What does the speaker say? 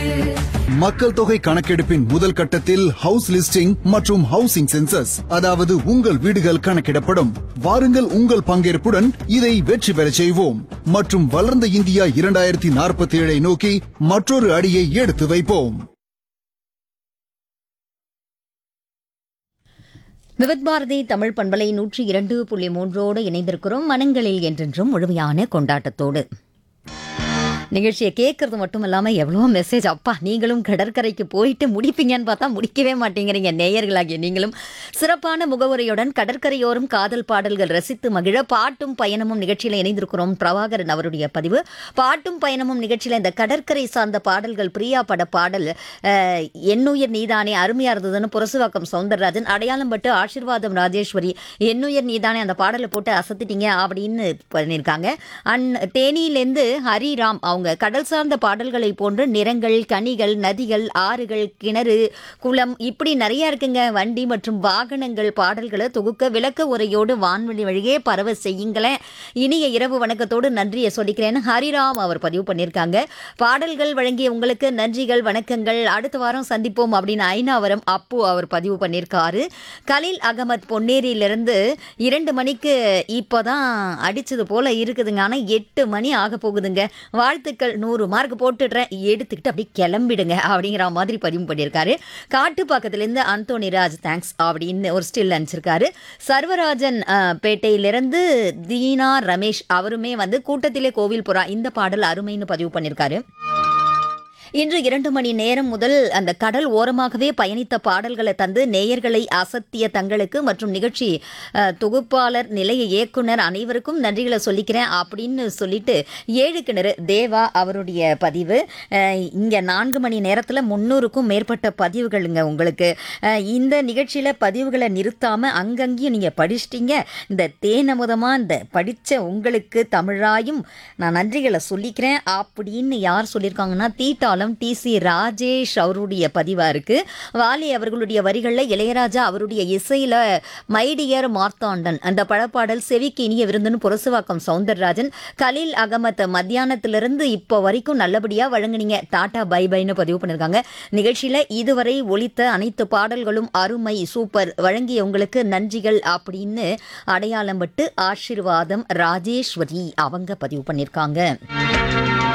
மக்கள் தொகை கணக்கெடுப்பின் முதல் கட்டத்தில் ஹவுஸ் லிஸ்டிங் மற்றும் ஹவுசிங் சென்சஸ், அதாவது உங்கள் வீடுகள் கணக்கிடப்படும். வாருங்கள், உங்கள் பங்கேற்புடன் இதை வெற்றி பெறச் செய்வோம் மற்றும் வளர்ந்த இந்தியா 2047 நோக்கி மற்றொரு அடியை எடுத்து வைப்போம். விவித் பாரதி தமிழ் பண்பலை 102.3 இணைந்திருக்கிறோம். மனங்களில் என்றென்றும் முழுமையான கொண்டாட்டத்தோடு நிகழ்ச்சியை கேட்கறது மட்டும் இல்லாமல் எவ்வளோ மெசேஜ். அப்பா, நீங்களும் கடற்கரைக்கு போயிட்டு முடிப்பீங்கன்னு பார்த்தா முடிக்கவே மாட்டேங்கிறீங்க. நேயர்களாகிய நீங்களும் சிறப்பான முகவுரையுடன் கடற்கரையோரும் காதல் பாடல்கள் ரசித்து மகிழ பாட்டும் பயணமும் நிகழ்ச்சியில் இணைந்திருக்கிறோம். பிரபாகரன் அவருடைய பதிவு. பாட்டும் பயணமும் நிகழ்ச்சியில் இந்த கடற்கரை சார்ந்த பாடல்கள், பிரியா பட பாடல் என்னுயிர் நீதானே அருமையாக இருந்ததுன்னு புரசுவாக்கம் சவுந்தரராஜன், அடையாளம் பட்டு ஆசீர்வாதம் ராஜேஸ்வரி என்னுயிர் நீதானே அந்த பாடலை போட்டு அசத்திட்டீங்க அப்படின்னு பண்ணியிருக்காங்க. தேனியிலேருந்து ஹரிராம் அவங்க கடல் சார்ந்த பாடல்களை போன்று நிறங்கள், கனிகள், நதிகள், ஆறுகள், கிணறு, குளம் இப்படி நிறைய இருக்குங்க. வண்டி மற்றும் வாகனங்கள் பாடல்களை தொகுக்க விளக்க உரையோடு வான்வெளி வழியே பரவ செய்யுங்களேன். இனிய இரவு வணக்கத்தோடு நன்றியை சொல்லிக்கிறேன்னு ஹரிராம் அவர் பதிவு பண்ணியிருக்காங்க. பாடல்கள் வழங்கிய உங்களுக்கு நன்றிகள், வணக்கங்கள். அடுத்த வாரம் சந்திப்போம் அப்படின்னு ஐநாவரம் அப்பு அவர் பதிவு பண்ணியிருக்காரு. கலீல் அகமத் பொன்னேரியிலிருந்து 2 மணிக்கு இப்போதான் அடிச்சது போல இருக்குதுங்க. ஆனால் 8 மணி ஆக போகுதுங்க. வாழ்த்துக்கள், 100 மார்க் போட்டுடுறேன், எடுத்துக்கிட்டு அப்படியே கிளம்பிடுங்க அப்படிங்கிற மாதிரி பதிவு பண்ணியிருக்காரு. காட்டுப்பாக்கத்திலேருந்து அந்தோனிராஜ் தேங்க்ஸ் அப்படின்னு ஒரு ஸ்டில் அனுப்பிச்சிருக்காரு. சர்வராஜன் பேட்டையிலிருந்து தீனா ரமேஷ் அவருமே கூட்டத்திலே கோவில் புறா இந்த பாடல் அருமைன்னு பதிவு பண்ணியிருக்காரு. இன்று 2 மணி நேரம் முதல் அந்த கடல் ஓரமாகவே பயணித்த பாடல்களை தந்து நேயர்களை அசத்திய தங்களுக்கு மற்றும் நிகழ்ச்சி தொகுப்பாளர், நிலைய இயக்குனர் அனைவருக்கும் நன்றிகளை சொல்லிக்கிறேன் அப்படின்னு சொல்லிட்டு 7 கிணறு தேவா அவருடைய பதிவு. இங்கே 4 மணி நேரத்தில் 300க்கும் மேற்பட்ட பதிவுகளுங்க உங்களுக்கு. இந்த நிகழ்ச்சியில் பதிவுகளை நிறுத்தாமல் அங்கங்கேயும் நீங்கள் படிச்சிட்டிங்க. இந்த தேனமுதமாக இந்த படித்த உங்களுக்கு தமிழாயும் நான் நன்றிகளை சொல்லிக்கிறேன் அப்படின்னு யார் சொல்லியிருக்காங்கன்னா தீட்டாலும் டி.சி. ராஜேஷ் அவருடைய பதிவா இருக்கு. வாலி அவர்களுடைய வரிகளில் இளையராஜா அவருடைய இசையில மை டியர் மார்த்தாண்டன் அந்த பழப்பாடல் செவிக்கு இனிய விருந்துன்னு புரசுவாக்கம் சவுந்தரராஜன். கலீல் அகமத் மத்தியானத்திலிருந்து இப்போ வரைக்கும் நல்லபடியா வழங்குனீங்க, டாடா பை பைன்னு பதிவு பண்ணியிருக்காங்க. நிகழ்ச்சியில இதுவரை ஒலித்த அனைத்து பாடல்களும் அருமை, சூப்பர், வழங்கிய உங்களுக்கு நன்றிகள் அப்படின்னு அடையாளம் பட்டு ஆசீர்வாதம் ராஜேஸ்வரி அவங்க பதிவு பண்ணியிருக்காங்க.